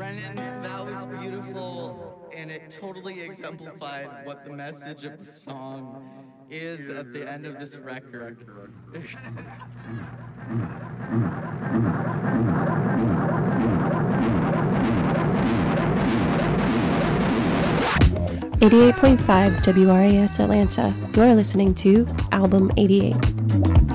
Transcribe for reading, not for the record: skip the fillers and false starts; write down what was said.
Brennan, that was beautiful, and it totally exemplified what the message of the song is at the end of this record. 88.5 WRAS Atlanta. You're listening to Album 88.